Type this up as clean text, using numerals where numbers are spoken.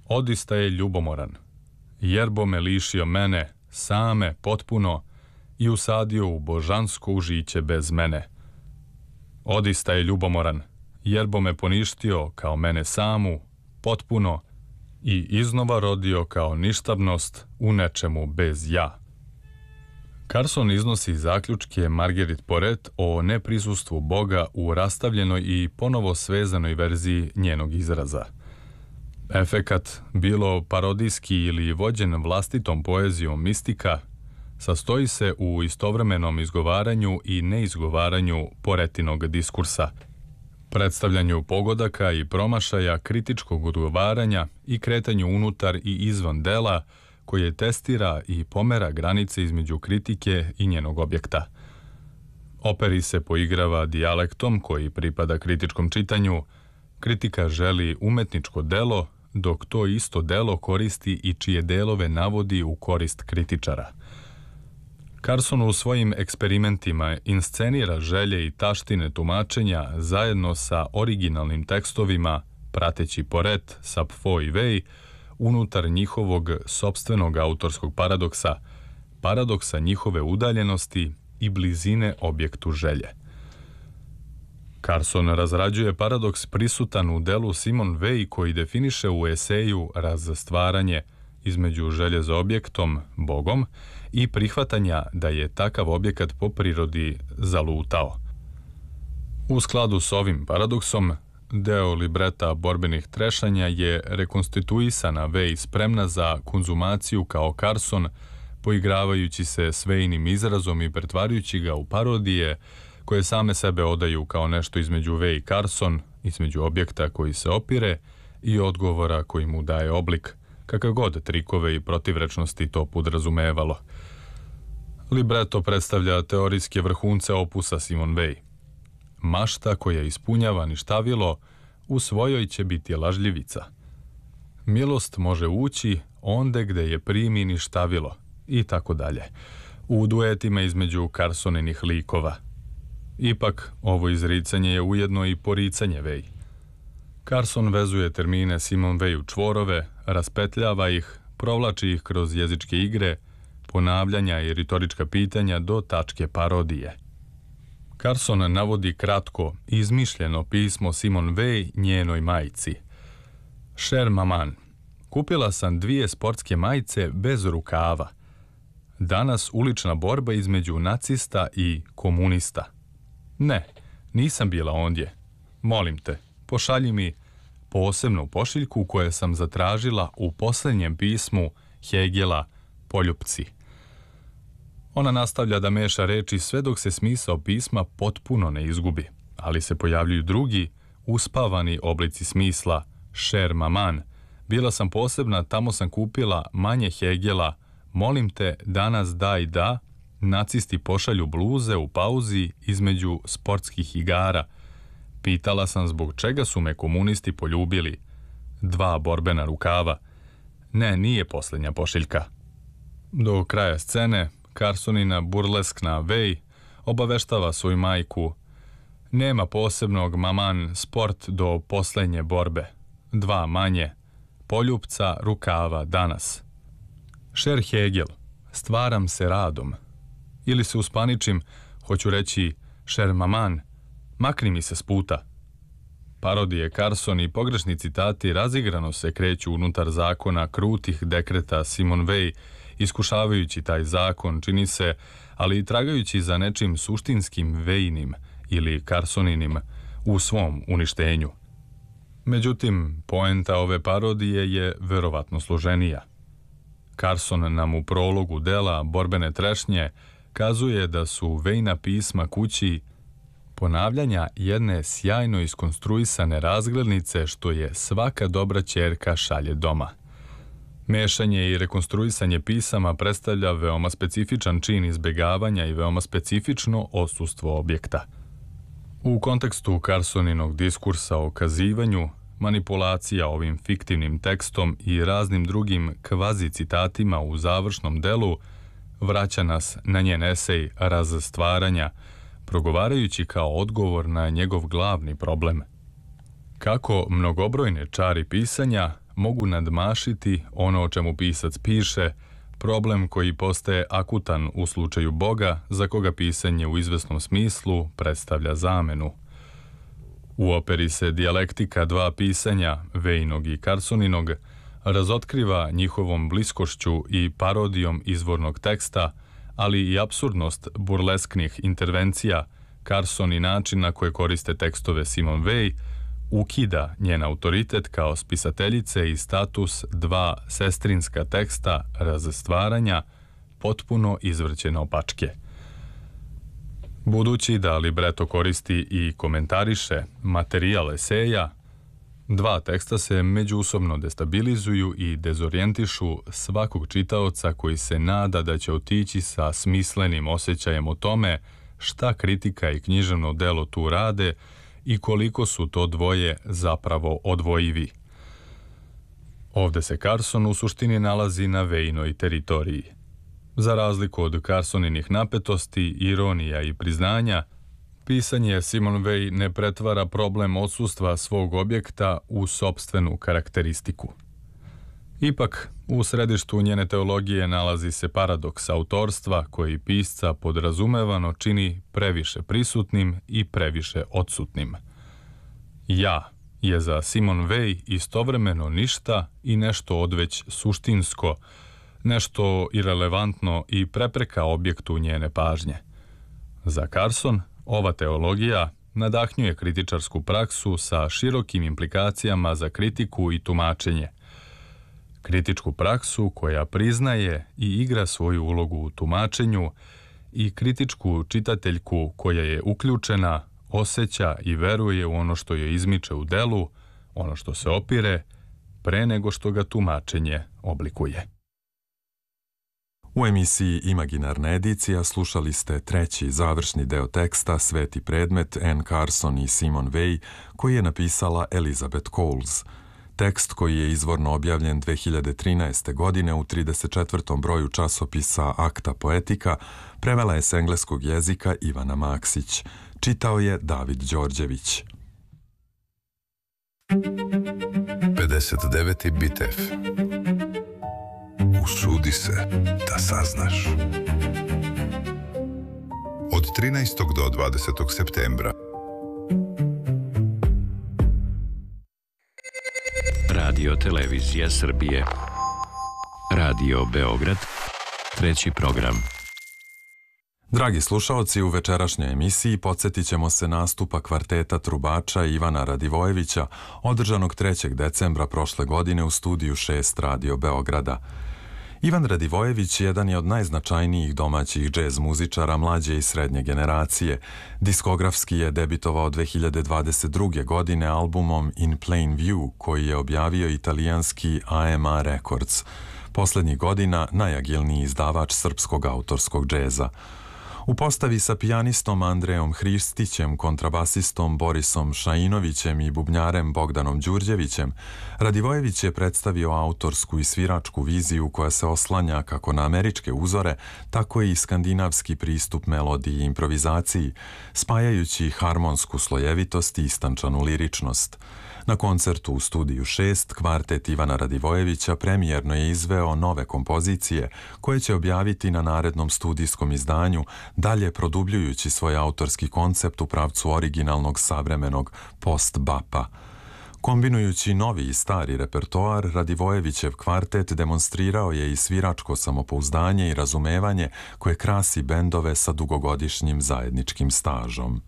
Odista je ljubomoran. Jerbo me lišio mene, same, potpuno, i usadio u božansko užiće bez mene. Odista je ljubomoran. Jerbo me poništio kao mene samu, potpuno, i iznova rodio kao ništavnost u nečemu bez ja. Carson iznosi zaključke Marguerite Porete o neprisustvu Boga u rastavljenoj i ponovo svezanoj verziji njenog izraza. Efekat, bilo parodijski ili vođen vlastitom poezijom mistika, sastoji se u istovremenom izgovaranju i neizgovaranju Poretinog diskursa, predstavljanju pogodaka i promašaja kritičkog odgovaranja i kretanju unutar i izvan dela koje testira i pomera granice između kritike i njenog objekta. Operi se poigrava dijalektom koji pripada kritičkom čitanju, kritika želi umetničko delo, dok to isto delo koristi i čije delove navodi u korist kritičara. Carson u svojim eksperimentima inscenira želje i taštine tumačenja zajedno sa originalnim tekstovima, prateći Porete, Sappho i Weil, unutar njihovog sopstvenog autorskog paradoksa njihove udaljenosti i blizine objektu želje. Carson razrađuje paradoks prisutan u delu Simone Weil koji definiše u eseju Razstvaranje između želje za objektom, Bogom, i prihvatanja da je takav objekat po prirodi zalutao. U skladu s ovim paradoksom, deo libreta borbenih trešanja je rekonstituisana Weil spremna za konzumaciju kao Carson, poigravajući se s Weinim izrazom i pretvarujući ga u parodije koje same sebe odaju kao nešto između Weil i Carson, između objekta koji se opire i odgovora koji mu daje oblik, kakav god trikove i protivrečnosti to podrazumevalo. Libreto predstavlja teorijske vrhunce opusa Simone Weil. Mašta koja ispunjava ništavilo, u svojoj će biti lažljivica. Milost može ući onde gde je primi ništavilo, i tako dalje, u duetima između Carsoninih likova. Ipak, ovo izricanje je ujedno i poricanje Weil. Carson vezuje termine Simone Weil u čvorove, raspetljava ih, provlači ih kroz jezičke igre, ponavljanja i retorička pitanja do tačke parodije. Carson navodi kratko, izmišljeno pismo Simone Weil njenoj majci. Cher maman, kupila sam 2 sportske majice bez rukava. Danas ulična borba između nacista i komunista. Ne, nisam bila ondje. Molim te, pošalji mi posebnu pošiljku koju sam zatražila u posljednjem pismu Hegela Poljupci. Ona nastavlja da meša reči sve dok se smisao pisma potpuno ne izgubi, ali se pojavljuju drugi, uspavani oblici smisla. Cher maman, bila sam posebna, tamo sam kupila manje Hegela, molim te, danas daj da, nacisti pošalju bluze u pauzi između sportskih igara. Pitala sam zbog čega su me komunisti poljubili. 2 borbena rukava. Ne, nije posljednja pošiljka. Do kraja scene, Carsonina burleskna Weil obaveštava svoju majku: nema posebnog maman sport do posljednje borbe. 2 manje. Poljupca rukava danas. Cher Hegel, stvaram se radom. Ili se uspaničim, hoću reći: Cher maman, makni mi se s puta. Parodije Carson i pogrešni citati razigrano se kreću unutar zakona krutih dekreta Simone Weil, iskušavajući taj zakon, čini se, ali i tragajući za nečim suštinskim Weinim ili Carsoninim u svom uništenju. Međutim, poenta ove parodije je verovatno složenija. Carson nam u prologu dela Borbene trešnje kazuje da su Weina pisma kući ponavljanja jedne sjajno iskonstruisane razglednice što je svaka dobra ćerka šalje doma. Mešanje i rekonstruisanje pisama predstavlja veoma specifičan čin izbegavanja i veoma specifično odsustvo objekta. U kontekstu Carsoninog diskursa o kazivanju, manipulacija ovim fiktivnim tekstom i raznim drugim kvazi citatima u završnom delu vraća nas na njen esej Razstvaranja, progovarajući kao odgovor na njegov glavni problem. Kako mnogobrojne čari pisanja mogu nadmašiti ono o čemu pisac piše, problem koji postaje akutan u slučaju Boga, za koga pisanje u izvesnom smislu predstavlja zamenu. U operi se dijalektika dva pisanja, Vejnog i Carsoninog, razotkriva njihovom bliskošću i parodijom izvornog teksta, ali i apsurdnost burlesknih intervencija. Carson i način na koje koriste tekstove Simone Weil ukida njen autoritet kao spisateljice i status dva sestrinska teksta razstvaranja potpuno izvrće naopačke. Budući da libreto koristi i komentariše materijal eseja, dva teksta se međusobno destabilizuju i dezorijentišu svakog čitaoca koji se nada da će otići sa smislenim osjećajem o tome šta kritika i književno delo tu rade i koliko su to dvoje zapravo odvojivi. Ovde se Carson u suštini nalazi na Vejnoj teritoriji. Za razliku od Carsoninih napetosti, ironija i priznanja, pisanje Simone Weil ne pretvara problem odsustva svog objekta u sopstvenu karakteristiku. Ipak, u središtu njene teologije nalazi se paradoks autorstva koji pisca podrazumevano čini previše prisutnim i previše odsutnim. Ja je za Simone Weil istovremeno ništa i nešto odveć suštinsko, nešto irelevantno i prepreka objektu njene pažnje. Za Carson ova teologija nadahnjuje kritičarsku praksu sa širokim implikacijama za kritiku i tumačenje. Kritičku praksu koja priznaje i igra svoju ulogu u tumačenju i kritičku čitateljku koja je uključena, osjeća i veruje u ono što joj izmiče u delu, ono što se opire, pre nego što ga tumačenje oblikuje. U emisiji Imaginarna edicija slušali ste treći završni deo teksta Sveti predmet Anne Carson i Simone Weil koji je napisala Elizabeth Coles. Tekst koji je izvorno objavljen 2013. godine u 34. broju časopisa Akta Poetika prevela je s engleskog jezika Ivana Maksić. Čitao je David Đorđević. 59. Bitev. Usudi se da saznaš. Od 13. do 20. septembra. Radio Televizija Srbije. Radio Beograd. Treći program. Dragi slušaoci, u večerašnjoj emisiji podsjetit ćemo se nastupa kvarteta trubača Ivana Radivojevića, održanog 3. decembra prošle godine u studiju 6 Radio Beograda. Ivan Radivojević jedan je od najznačajnijih domaćih džez muzičara mlađe i srednje generacije. Diskografski je debitovao 2022. godine albumom In Plain View, koji je objavio italijanski AMA Records. Poslednjih godina najagilniji izdavač srpskog autorskog džeza. U postavi sa pijanistom Andrejom Hristićem, kontrabasistom Borisom Šainovićem i bubnjarem Bogdanom Đurđevićem, Radivojević je predstavio autorsku i sviračku viziju koja se oslanja kako na američke uzore, tako i skandinavski pristup melodiji i improvizaciji, spajajući harmonsku slojevitost i istančanu liričnost. Na koncertu u studiju 6 kvartet Ivana Radivojevića premijerno je izveo nove kompozicije koje će objaviti na narednom studijskom izdanju, dalje produbljujući svoj autorski koncept u pravcu originalnog savremenog post-bapa. Kombinujući novi i stari repertoar, Radivojevićev kvartet demonstrirao je i sviračko samopouzdanje i razumevanje koje krasi bendove sa dugogodišnjim zajedničkim stažom.